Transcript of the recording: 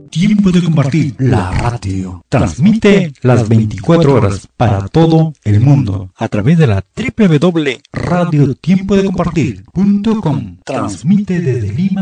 Tiempo de Compartir, la radio. Transmite las 24 horas para todo el mundo a través de la www.radiotiempodecompartir.com. Transmite desde Lima,